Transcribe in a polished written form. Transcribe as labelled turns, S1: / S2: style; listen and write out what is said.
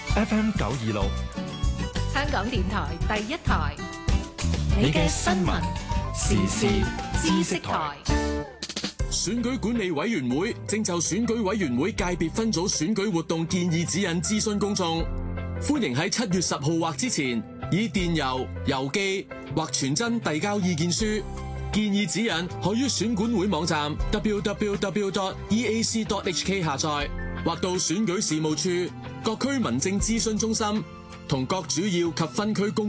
S1: FM 926，
S2: 香港電台第一台，你嘅新聞時事知識台。
S3: 選舉管理委員會正就選舉委員會界別分組選舉活動建議指引諮詢公眾，歡迎喺7月10號或之前以電郵、郵寄或傳真遞交意見書。建議指引可於選管會網站 www.eac.hk 下載，或到選舉事務處、各區民政諮詢中心同各主要及分區公